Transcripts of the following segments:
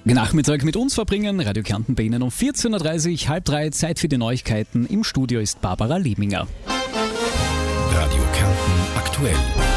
Nachmittag mit uns verbringen. Radio Kärnten bei Ihnen um 14.30 Uhr, halb drei, Zeit für die Neuigkeiten. Im Studio ist Barbara Lehminger. Radio Kärnten aktuell.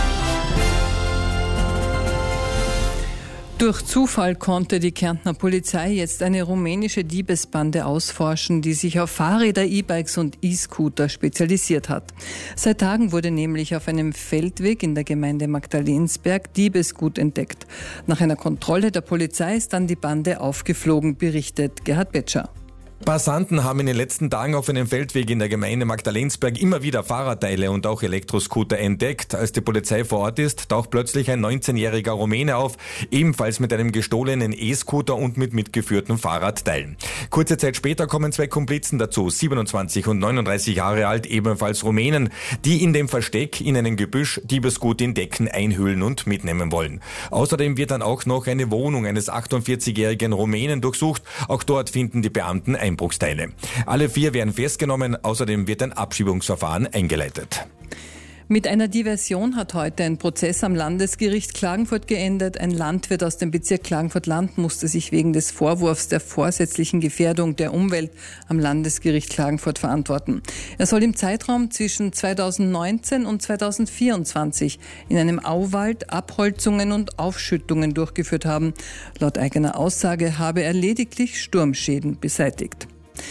Durch Zufall konnte die Kärntner Polizei jetzt eine rumänische Diebesbande ausforschen, die sich auf Fahrräder, E-Bikes und E-Scooter spezialisiert hat. Seit Tagen wurde nämlich auf einem Feldweg in der Gemeinde Magdalensberg Diebesgut entdeckt. Nach einer Kontrolle der Polizei ist dann die Bande aufgeflogen, berichtet Gerhard Betscher. Passanten haben in den letzten Tagen auf einem Feldweg in der Gemeinde Magdalensberg immer wieder Fahrradteile und auch Elektroscooter entdeckt. Als die Polizei vor Ort ist, taucht plötzlich ein 19-jähriger Rumäne auf, ebenfalls mit einem gestohlenen E-Scooter und mit mitgeführten Fahrradteilen. Kurze Zeit später kommen zwei Komplizen dazu, 27 und 39 Jahre alt, ebenfalls Rumänen, die in dem Versteck in einem Gebüsch Diebesgut in Decken einhüllen und mitnehmen wollen. Außerdem wird dann auch noch eine Wohnung eines 48-jährigen Rumänen durchsucht. Auch dort finden die Beamten Einbruchsteine. Alle vier werden festgenommen, außerdem wird ein Abschiebungsverfahren eingeleitet. Mit einer Diversion hat heute ein Prozess am Landesgericht Klagenfurt geendet. Ein Landwirt aus dem Bezirk Klagenfurt-Land musste sich wegen des Vorwurfs der vorsätzlichen Gefährdung der Umwelt am Landesgericht Klagenfurt verantworten. Er soll im Zeitraum zwischen 2019 und 2024 in einem Auwald Abholzungen und Aufschüttungen durchgeführt haben. Laut eigener Aussage habe er lediglich Sturmschäden beseitigt.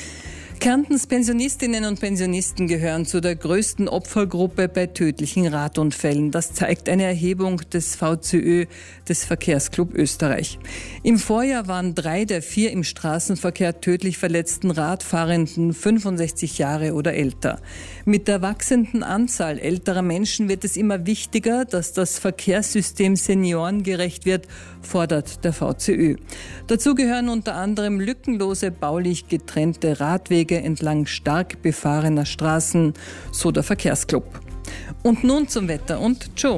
Kärntens Pensionistinnen und Pensionisten gehören zu der größten Opfergruppe bei tödlichen Radunfällen. Das zeigt eine Erhebung des VCÖ, des Verkehrsclub Österreich. Im Vorjahr waren 3 der 4 im Straßenverkehr tödlich verletzten Radfahrenden 65 Jahre oder älter. Mit der wachsenden Anzahl älterer Menschen wird es immer wichtiger, dass das Verkehrssystem seniorengerecht wird, fordert der VCÖ. Dazu gehören unter anderem lückenlose, baulich getrennte Radwege entlang stark befahrener Straßen, so der Verkehrsclub. Und nun zum Wetter und Joe.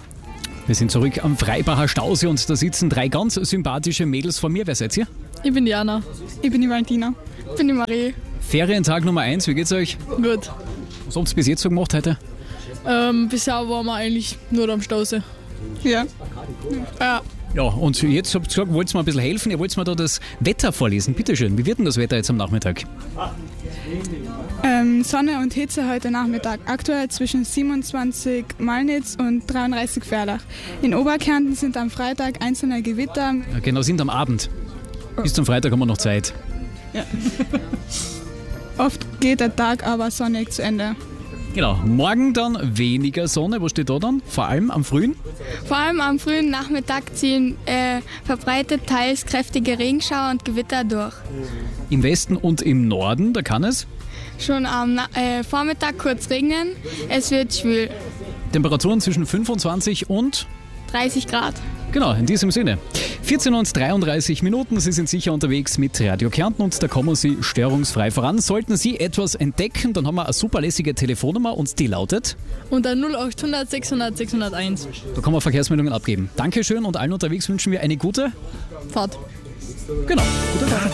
Wir sind zurück am Freibacher Stausee und da sitzen 3 ganz sympathische Mädels vor mir. Wer seid ihr? Ich bin die Anna. Ich bin die Valentina. Ich bin die Marie. Ferientag Nummer 1, wie geht's euch? Gut. Was habt ihr bis jetzt so gemacht heute? Bisher waren wir eigentlich nur am Stausee. Ja. Ja, und jetzt habt ihr gesagt, wollt ihr mir ein bisschen helfen? Ihr wollt mir da das Wetter vorlesen. Bitteschön, wie wird denn das Wetter jetzt am Nachmittag? Sonne und Hitze heute Nachmittag. Aktuell zwischen 27 Malnitz und 33 Ferlach. In Oberkärnten sind am Freitag einzelne Gewitter. Ja, genau, sind am Abend. Bis zum Freitag haben wir noch Zeit. Ja. Oft geht der Tag aber sonnig zu Ende. Genau, morgen dann weniger Sonne. Was steht da dann? Vor allem am frühen? Vor allem am frühen Nachmittag ziehen verbreitet teils kräftige Regenschauer und Gewitter durch. Im Westen und im Norden, da kann es? Schon am Vormittag kurz regnen. Es wird schwül. Temperaturen zwischen 25 und 30 Grad. Genau, in diesem Sinne. 14 und 33 Minuten, Sie sind sicher unterwegs mit Radio Kärnten und da kommen Sie störungsfrei voran. Sollten Sie etwas entdecken, dann haben wir eine super lässige Telefonnummer und die lautet? Unter 0800 600 601. Da kann man Verkehrsmeldungen abgeben. Dankeschön und allen unterwegs wünschen wir eine gute Fahrt. Genau, gute Fahrt.